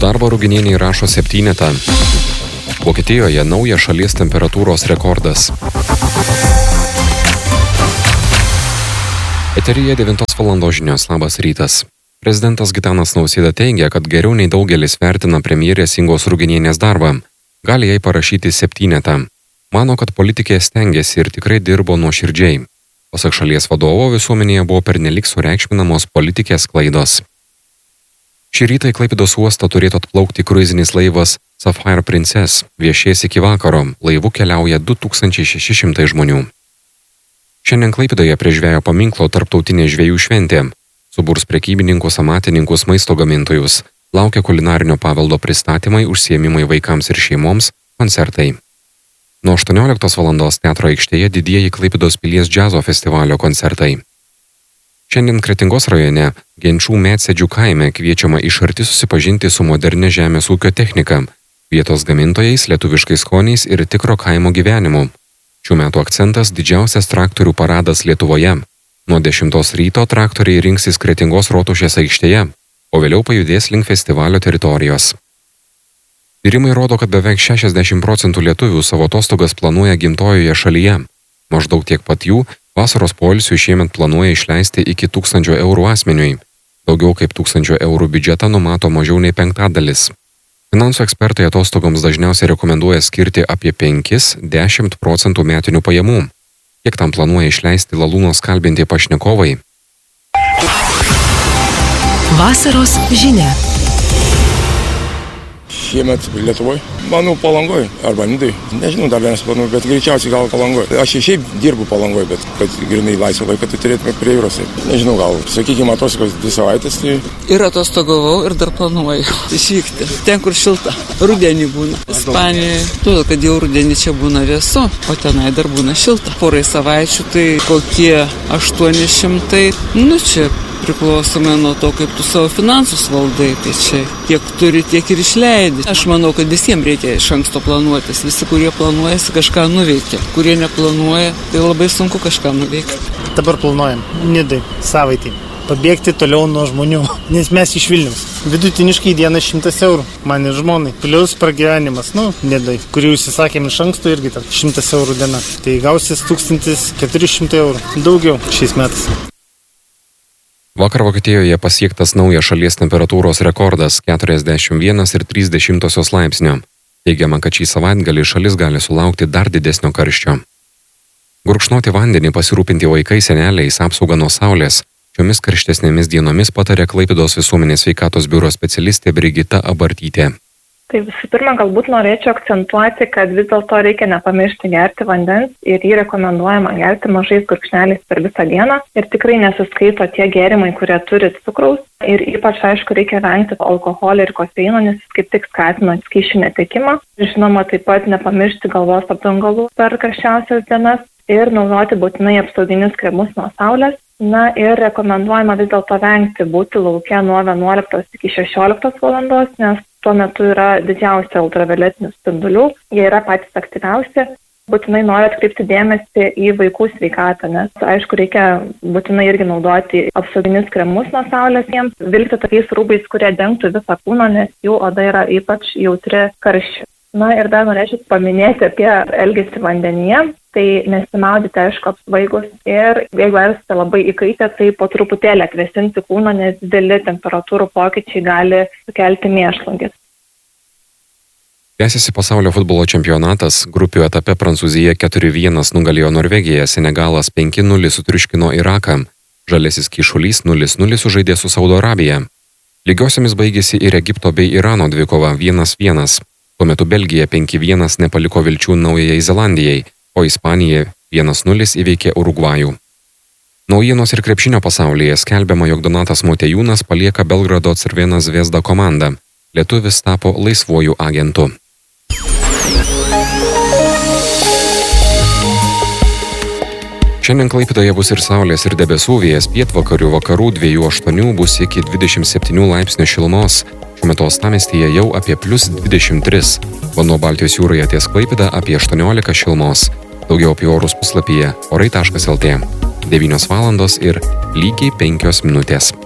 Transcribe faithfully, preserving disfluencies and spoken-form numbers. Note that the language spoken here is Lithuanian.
darbo Ruginienė įrašo septynetą. Vokietijoje nauja šalies temperatūros rekordas. Eteryje devintos valandos žinios. Labas rytas. Prezidentas Gitanas Nausėda teigia, kad geriau nei daugelis vertina premjerės Ingos Ruginienės darbą. Gali jai parašyti septynetą. Mano, kad politikė stengėsi ir tikrai dirbo nuoširdžiai. Pasak šalies vadovo, visuomenėje buvo pernelik sureikšminamos politikės klaidos. Šį rytą į Klaipėdos uostą turėtų atplaukti kruizinis laivas Sapphire Princess. Viešės iki vakaro. Laivu keliauja du tūkstančiai šeši šimtai žmonių. Šiandien Klaipėdoje prie žvejo paminklo tarptautinė žvejų šventė. Suburs prekybininkus, amatininkus, maisto gamintojus. Laukia kulinarinio paveldo pristatymai, užsiėmimai vaikams ir šeimoms, koncertai. Nuo aštuonioliktos valandos teatro aikštėje didieji Klaipėdos pilies džiazo festivalio koncertai. Šiandien Kretingos rajone Genčių Medsėdžių kaime kviečiama iš arti susipažinti su moderne žemės ūkio technika, vietos gamintojais, lietuviškais skoniais ir tikro kaimo gyvenimu. Šių metų akcentas didžiausias traktorių paradas Lietuvoje. Nuo dešimtos ryto traktoriai rinksis Kretingos Rotušės aikštėje, o vėliau pajudės link festivalio teritorijos. Tyrimai rodo, kad beveik šešiasdešimt procentų lietuvių savo atostogas planuoja gimtojoje šalyje. Maždaug tiek pat jų vasaros poilsiui šiemet planuoja išleisti iki tūkstančio eurų asmeniui. Daugiau kaip tūkstančio eurų biudžetą numato mažiau nei penktadalis. Finansų ekspertai atostogoms dažniausiai rekomenduoja skirti apie penkis iki dešimt procentų metinių pajamų. Kiek tam planuoja išleisti Lalūnos kalbinti pašnekovai? Vasaros žinia. Šiemet Lietuvoje, manau, Palangoje arba Nidai. Nežinau, dar vienas planų, bet greičiausiai gal Palangoje. Aš ir šiaip dirbu Palangoje, bet kad grinai laisvą laiką tai turėtume prie jūros. Nežinau, gal, sakykime, atostogos dvi savaitės. Tai... Ir atostogavau ir dar planuoju išvykti. Ten, kur šilta. Rudenį būna. Ispanijoje. Todėl, kad jau rudenį čia būna vėsu, o tenai dar būna šilta. Porai savaičių tai kokie aštuoni šimtai. Nu čia priklausomai nuo to, kaip tu savo finansus valdai, tai čia tiek turi, tiek ir išleidi. Aš manau, kad visiems reikia iš anksto planuotis. Visi, kurie planuojasi, kažką nuveikia. Kurie neplanuoja, tai labai sunku kažką nuveikti. Dabar planuojam Nidai savaitį. Pabėgti toliau nuo žmonių, nes mes iš Vilniaus. Vidutiniškai dieną šimtas eurų, man ir žmonai. Plius pragyvenimas, nu, Nidai, kurį užsisakėm iš anksto irgi tarp šimtas eurų diena. Tai gausis tūkstantis keturi šimtai eurų. Daugiau šiais metais. Vakar Vokietijoje pasiektas naujas šalies temperatūros rekordas – keturiasdešimt vienas ir trys dešimtosios laipsnio. Teigiama, kad šį savaitgalį šalis gali sulaukti dar didesnio karščio. Gurkšnoti vandenį, pasirūpinti vaikai, seneliais, apsaugą nuo saulės. Šiomis karštesnėmis dienomis patarė Klaipėdos visuomenės sveikatos biuro specialistė Brigita Abartytė. Tai visų pirma, galbūt norėčiau akcentuoti, kad vis dėlto reikia nepamiršti gerti vandens ir jį rekomenduojama gerti mažais gurkšneliais per visą dieną ir tikrai nesiskaito tie gėrimai, kurie turi cukraus ir ypač, aišku, reikia vengti alkoholio ir kofeino, nes jis kaip tik skatina skysčių netekimą. Žinoma, taip pat nepamiršti galvos apdangalų per karščiausias dienas ir naudoti būtinai apsauginius kremus nuo saulės. Na ir rekomenduojama vis dėlto vengti būti lauke nuo vienuoliktos iki šešioliktos valandos, nes tuo metu yra didžiausia ultravioletinių spindulių, jie yra patys aktyviausi. Būtinai noriu atkreipti dėmesį į vaikų sveikatą, nes aišku reikia būtinai irgi naudoti apsauginius kremus nuo saulės jiems, vilkti tokiais rūbais, kurie dengtų visą kūną, nes jų oda yra ypač jautri karščiui. Na ir dar norėčiau paminėti apie elgesį vandenyje, tai nesimaudyti, aišku, apsvaigus ir jeigu esate labai įkaitę, tai po truputėlį atvėsinti kūną, nes dideli temperatūrų pokyčiai gali sukelti mėšlungis. Tęsiasi pasaulio futbolo čempionatas. Grupių etape Prancūzija keturi vienas nugalėjo Norvegiją, Senegalas penki nulis sutriuškino Iraką, Žaliasis Kyšulys nulis nulis sužaidė su Saudo Arabija. Lygiosiomis baigėsi ir Egipto bei Irano dvikova vienas vienas. Tuo metu Belgija penki vienas nepaliko vilčių Naujajai Zelandijai, o Ispanija vienas nulis įveikė Urugvajų. Naujienos ir krepšinio pasaulyje skelbiama, jog Donatas Motiejūnas palieka Belgrado Crvena Zvezda komandą. Lietuvis tapo laisvuoju agentu. Šiandien Klaipėdoje bus ir saulės ir debesų, vėjas pietvakarių, vakarų dviejų aštuonių bus iki dvidešimt septynių laipsnių šilumos. Šiuo metu uostamiestyje jau apie plius dvidešimt tris. Vanduo Baltijos jūroje ties Klaipėda apie aštuoniolika šilumos. Daugiau apie orus puslapyje orai taškas lt. devynios valandos ir lygiai penkios minutės.